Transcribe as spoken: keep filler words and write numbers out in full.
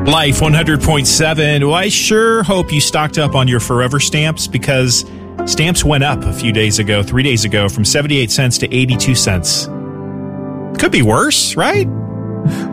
Life one hundred point seven. Well, I sure hope you stocked up on your Forever stamps, because stamps went up a few days ago, three days ago, from seventy-eight cents to eighty-two cents. Could be worse, right?